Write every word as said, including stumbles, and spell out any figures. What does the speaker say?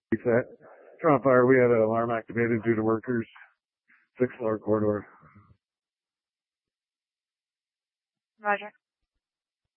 Set. Toronto Fire, we had an alarm activated due to workers. Sixth floor corridor. Roger.